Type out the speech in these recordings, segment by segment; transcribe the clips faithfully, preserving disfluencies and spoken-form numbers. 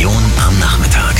Region am Nachmittag.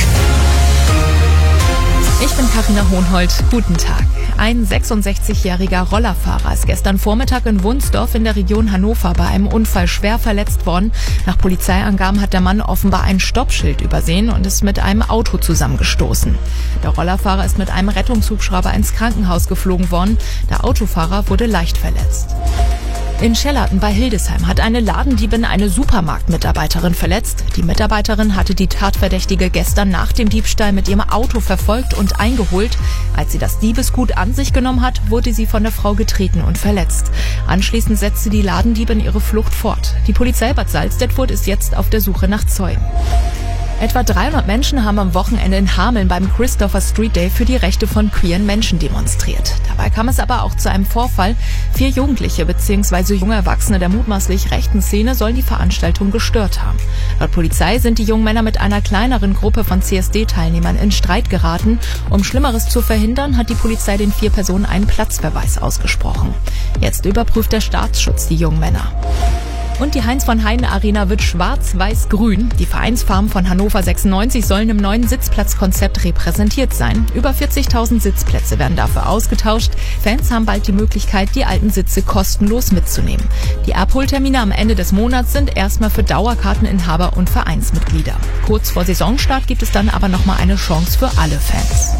Ich bin Carina Hohnhold. Guten Tag. Ein sechsundsechzigjähriger Rollerfahrer ist gestern Vormittag in Wunsdorf in der Region Hannover bei einem Unfall schwer verletzt worden. Nach Polizeiangaben hat der Mann offenbar ein Stoppschild übersehen und ist mit einem Auto zusammengestoßen. Der Rollerfahrer ist mit einem Rettungshubschrauber ins Krankenhaus geflogen worden. Der Autofahrer wurde leicht verletzt. In Schellerten bei Hildesheim hat eine Ladendiebin eine Supermarktmitarbeiterin verletzt. Die Mitarbeiterin hatte die Tatverdächtige gestern nach dem Diebstahl mit ihrem Auto verfolgt und eingeholt. Als sie das Diebesgut an sich genommen hat, wurde sie von der Frau getreten und verletzt. Anschließend setzte die Ladendiebin ihre Flucht fort. Die Polizei Bad Salzdetfurt ist jetzt auf der Suche nach Zeugen. Etwa dreihundert Menschen haben am Wochenende in Hameln beim Christopher Street Day für die Rechte von queeren Menschen demonstriert. Dabei kam es aber auch zu einem Vorfall. Vier Jugendliche bzw. junge Erwachsene der mutmaßlich rechten Szene sollen die Veranstaltung gestört haben. Laut Polizei sind die jungen Männer mit einer kleineren Gruppe von C S D-Teilnehmern in Streit geraten. Um Schlimmeres zu verhindern, hat die Polizei den vier Personen einen Platzverweis ausgesprochen. Jetzt überprüft der Staatsschutz die jungen Männer. Und die Heinz-von-Heiden-Arena wird schwarz-weiß-grün. Die Vereinsfarben von Hannover sechsundneunzig sollen im neuen Sitzplatzkonzept repräsentiert sein. Über vierzigtausend Sitzplätze werden dafür ausgetauscht. Fans haben bald die Möglichkeit, die alten Sitze kostenlos mitzunehmen. Die Abholtermine am Ende des Monats sind erstmal für Dauerkarteninhaber und Vereinsmitglieder. Kurz vor Saisonstart gibt es dann aber nochmal eine Chance für alle Fans.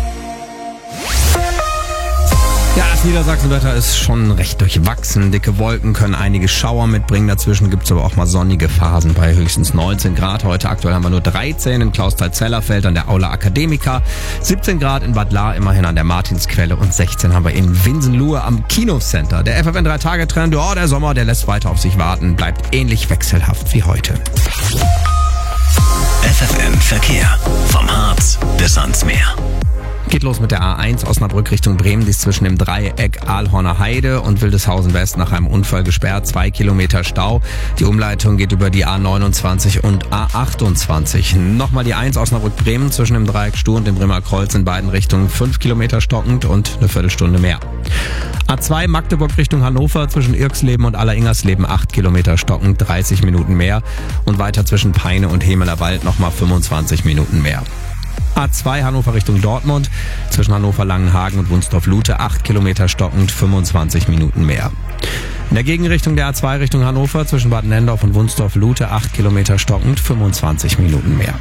Ja, das Niedersachsenwetter ist schon recht durchwachsen. Dicke Wolken können einige Schauer mitbringen. Dazwischen gibt's aber auch mal sonnige Phasen bei höchstens neunzehn Grad. Heute aktuell haben wir nur dreizehn in Klausthal-Zellerfeld an der Aula Academica. siebzehn Grad in Bad Lahr, immerhin an der Martinsquelle. Und sechzehn haben wir in Winsenlohe am Kinocenter. Der F F N drei Tage Trend, oh, der Sommer, der lässt weiter auf sich warten. Bleibt ähnlich wechselhaft wie heute. F F N Verkehr. Vom Harz bis ans Meer. Geht los mit der A eins Osnabrück Richtung Bremen, die ist zwischen dem Dreieck Aalhorner Heide und Wildeshausen West nach einem Unfall gesperrt, zwei Kilometer Stau. Die Umleitung geht über die A neunundzwanzig und A achtundzwanzig. Nochmal die eins Osnabrück Bremen zwischen dem Dreieck Stuhr und dem Bremer Kreuz in beiden Richtungen, fünf Kilometer stockend und eine Viertelstunde mehr. A zwei Magdeburg Richtung Hannover zwischen Irksleben und Alleringers-Leben acht Kilometer stockend, dreißig Minuten mehr und weiter zwischen Peine und Hemelerwald nochmal fünfundzwanzig Minuten mehr. A zwei Hannover Richtung Dortmund, zwischen Hannover-Langenhagen und Wunsdorf-Lute, acht Kilometer stockend, fünfundzwanzig Minuten mehr. In der Gegenrichtung der A zwei Richtung Hannover, zwischen Bad Nendorf und Wunsdorf-Lute, acht Kilometer stockend, fünfundzwanzig Minuten mehr.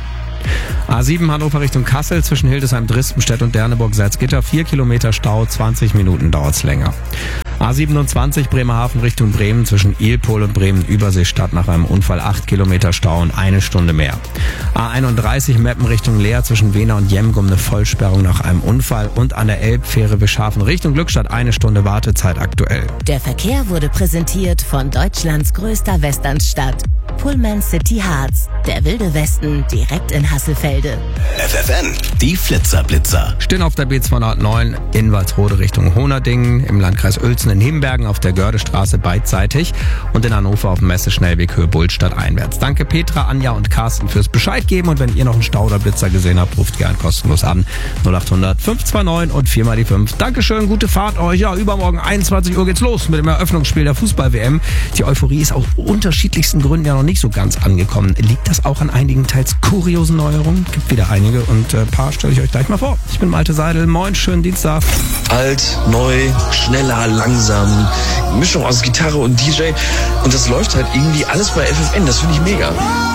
A sieben Hannover Richtung Kassel, zwischen Hildesheim, Drispenstedt und Derneburg-Salzgitter, vier Kilometer Stau, zwanzig Minuten dauert's länger. A siebenundzwanzig Bremerhaven Richtung Bremen, zwischen Ilpol und Bremen-Überseestadt nach einem Unfall, acht Kilometer Stau und eine Stunde mehr. A einunddreißig Meppen Richtung Leer, zwischen Wehner und Jemgum eine Vollsperrung nach einem Unfall und an der Elbfähre Wischhafen Richtung Glückstadt eine Stunde Wartezeit aktuell. Der Verkehr wurde präsentiert von Deutschlands größter Westernstadt. Pullman City Harz, der wilde Westen direkt in Hasselfelde. F F N, die Flitzerblitzer. Stehen auf der B zweihundertneun in Walsrode Richtung Honerdingen, im Landkreis Uelzen in Himbergen auf der Gördestraße beidseitig und in Hannover auf dem Messeschnellweg Höhe Bullstadt einwärts. Danke Petra, Anja und Carsten fürs Bescheid geben und wenn ihr noch einen Stau oder Blitzer gesehen habt, ruft gerne kostenlos an. null achthundert fünf zwei neun und vier mal die fünf. Dankeschön, gute Fahrt euch. Ja, übermorgen einundzwanzig Uhr geht's los mit dem Eröffnungsspiel der Fußball-W M. Die Euphorie ist aus unterschiedlichsten Gründen ja noch nicht so ganz angekommen. Liegt das auch an einigen teils kuriosen Neuerungen? Gibt wieder einige und ein äh, paar stelle ich euch gleich mal vor. Ich bin Malte Seidel. Moin, schönen Dienstag. Alt, neu, schneller, langsam. Mischung aus Gitarre und D J. Und das läuft halt irgendwie alles bei F F N. Das finde ich mega.